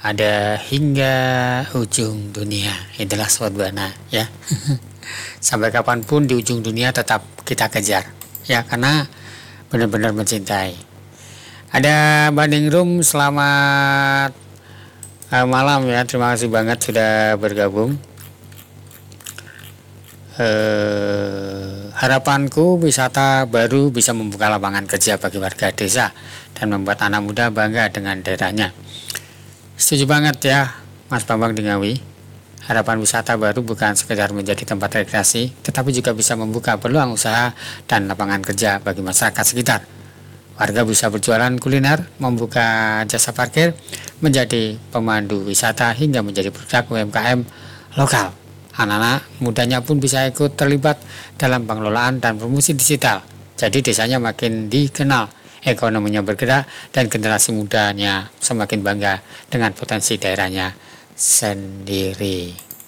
ada hingga ujung dunia. Itulah Sobat Buana ya. Sampai kapanpun di ujung dunia tetap kita kejar ya, karena benar-benar mencintai. Ada Banding Room, selamat malam ya. Terima kasih banget sudah bergabung. Harapanku wisata baru bisa membuka lapangan kerja bagi warga desa dan membuat anak muda bangga dengan daerahnya. Setuju banget ya Mas Bambang di Ngawi. Harapan wisata baru bukan sekedar menjadi tempat rekreasi, tetapi juga bisa membuka peluang usaha dan lapangan kerja bagi masyarakat sekitar. Warga bisa berjualan kuliner, membuka jasa parkir, menjadi pemandu wisata hingga menjadi produk UMKM lokal. Anak-anak mudanya pun bisa ikut terlibat dalam pengelolaan dan promosi digital. Jadi desanya makin dikenal, ekonominya bergerak, dan generasi mudanya semakin bangga dengan potensi daerahnya sendiri.